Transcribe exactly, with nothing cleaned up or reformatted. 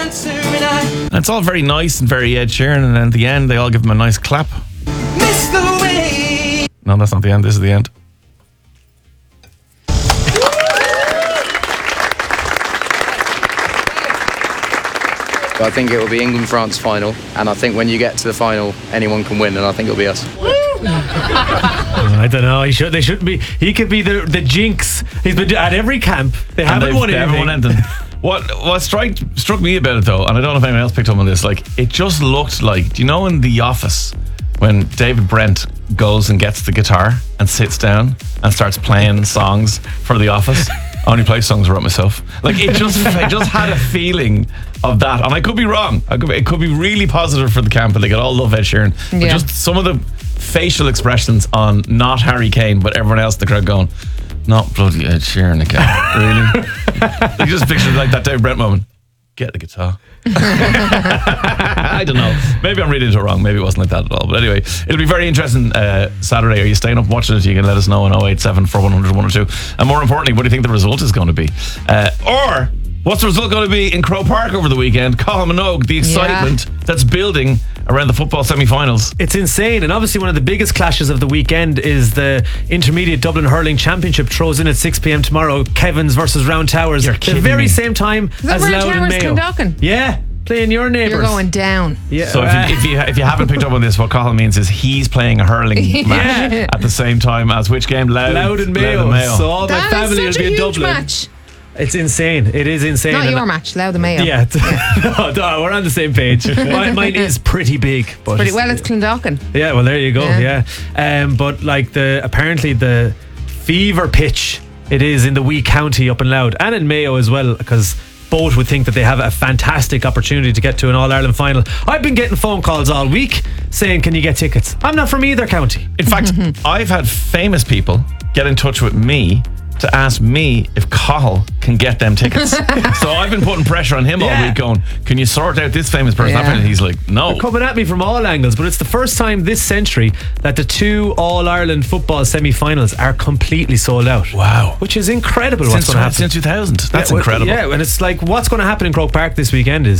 answer and I And it's all very nice and very Ed Sheeran, and then at the end they all give him a nice clap. miss the way. No, that's not the end. This is the end. I think it will be England-France final, and I think when you get to the final, anyone can win, and I think it'll be us. I don't know. He should. They shouldn't be. He could be the the jinx. He's been at every camp. They And haven't they've- won they haven't anything. won anything. What what struck struck me about it though, and I don't know if anyone else picked up on this, like it just looked like, do you know in The Office when David Brent goes and gets the guitar and sits down and starts playing songs for The Office? I only play songs I wrote myself. Like it just it just had a feeling of that, and I could be wrong. I could, it could be really positive for the camp, and they could all love Ed Sheeran. But Yeah. just some of the facial expressions on not Harry Kane, but everyone else in the crowd going, not bloody Ed Sheeran again. Really? You just picture like that David Brent moment. Get the guitar. I don't know. Maybe I'm reading it wrong. Maybe it wasn't like that at all. But anyway, it'll be very interesting uh, Saturday. Are you staying up watching it? You can let us know on oh eight seven, four one hundred, one oh two. And more importantly, what do you think the result is going to be? Uh, or what's the result going to be in Croke Park over the weekend? Colin Minogue, the excitement that's building around the football semi-finals. It's insane, and obviously one of the biggest clashes of the weekend is the Intermediate Dublin Hurling Championship throws in at six p.m. tomorrow. Kevin's versus Round Towers. You're the kidding very me. same time that as Round Loud and Towers, Mayo. Clondalkin? Yeah, playing your neighbours. You're going down. Yeah. So if you, if you if you haven't picked up on this, what Colin means is he's playing a hurling match Yeah. at the same time as which game? Loud, Loud and Mayo. Loud and Mayo. So all my That family is will such be a in huge Dublin. match. It's insane. It is insane. Not And your match, Loud the Mayo. Yeah, no, no, we're on the same page. Mine, mine is pretty big, but Pretty well, it's Clondalkin. yeah. Well, there you go. Yeah. Yeah, um, but like the apparently the fever pitch it is in the wee county up in Loud and in Mayo as well, because both would think that they have a fantastic opportunity to get to an All Ireland final. I've been getting phone calls all week saying, "Can you get tickets?" I'm not from either county. In fact, I've had famous people get in touch with me to ask me if Cathal can get them tickets. So I've been putting pressure on him all Yeah. week going, can you sort out this famous person? Yeah. And he's like, no. Coming at me from all angles, but it's the first time this century that the two All Ireland football semi-finals are completely sold out. Wow. Which is incredible. Since, what's going to happen since two thousand. That's Yeah, well, incredible. Yeah, and it's like what's going to happen in Croke Park this weekend is